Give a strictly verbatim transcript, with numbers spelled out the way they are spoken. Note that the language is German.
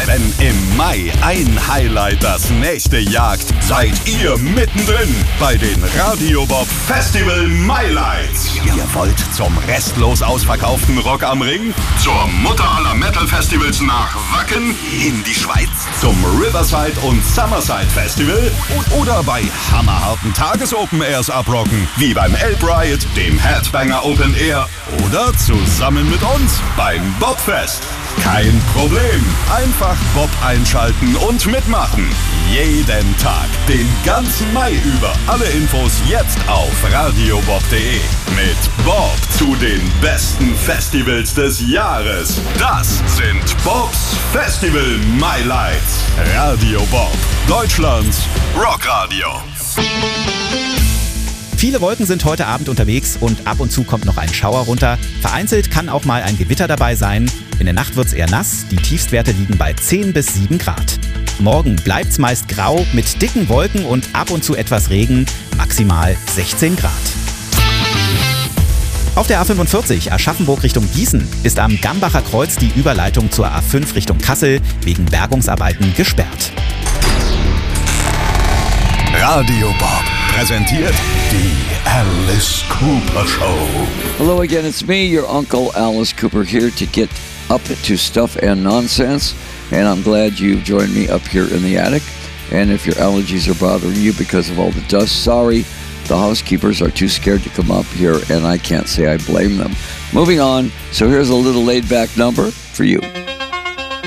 Wenn im Mai ein Highlight das nächste jagt, seid ihr mittendrin bei den Radio Bob Festival Mailights. Ihr wollt zum restlos ausverkauften Rock am Ring, zur Mutter aller Metal Festivals nach Wacken, in die Schweiz, zum Riverside und Summerside Festival oder bei hammerharten Tages-Open Airs abrocken, wie beim Elb Riot, dem Headbanger Open Air oder zusammen mit uns beim Bobfest. Kein Problem. Einfach Bob einschalten und mitmachen. Jeden Tag, den ganzen Mai über. Alle Infos jetzt auf radiobob punkt de. Mit Bob zu den besten Festivals des Jahres. Das sind Bobs Festival Mailights. Radio Bob, Deutschlands Rockradio. Viele Wolken sind heute Abend unterwegs und ab und zu kommt noch ein Schauer runter. Vereinzelt kann auch mal ein Gewitter dabei sein. In der Nacht wird's eher nass, die Tiefstwerte liegen bei zehn bis sieben Grad. Morgen bleibt's meist grau mit dicken Wolken und ab und zu etwas Regen, maximal sechzehn Grad. Auf der A fünfundvierzig Aschaffenburg Richtung Gießen ist am Gambacher Kreuz die Überleitung zur A fünf Richtung Kassel wegen Bergungsarbeiten gesperrt. Radio Bob präsentiert die Alice Cooper Show. Hello again, it's me, your Uncle Alice Cooper, here to get up to stuff and nonsense. And I'm glad you've joined me up here in the attic. And if your allergies are bothering you because of all the dust, sorry, the housekeepers are too scared to come up here, and I can't say I blame them. Moving on, so here's a little laid-back number for you.